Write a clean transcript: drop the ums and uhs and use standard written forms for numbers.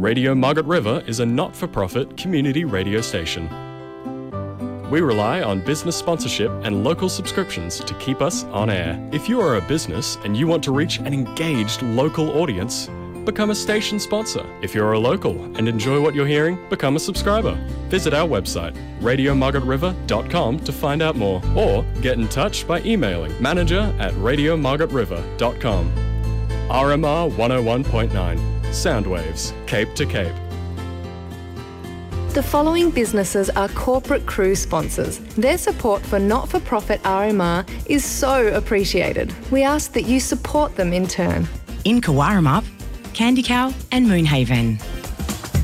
Radio Margaret River is a not-for-profit community radio station. We rely on business sponsorship and local subscriptions to keep us on air. If you are a business and you want to reach an engaged local audience, become a station sponsor. If you're a local and enjoy what you're hearing, become a subscriber. Visit our website, radiomargaretriver.com, to find out more, or get in touch by emailing manager@radiomargaretriver.com. RMR 101.9, Soundwaves, Cape to Cape. The following businesses are corporate crew sponsors. Their support for not-for-profit RMR is so appreciated. We ask that you support them in turn. In Kawaramup, Candy Cow and Moonhaven.